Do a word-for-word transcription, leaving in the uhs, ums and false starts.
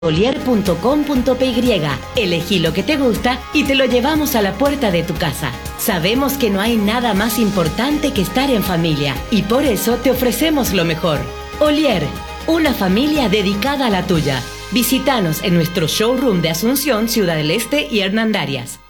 Olier punto com punto p y. Elegí lo que te gusta y te lo llevamos a la puerta de tu casa. Sabemos que no hay nada más importante que estar en familia y por eso te ofrecemos lo mejor. Olier, una familia dedicada a la tuya. Visítanos en nuestro showroom de Asunción, Ciudad del Este y Hernandarias.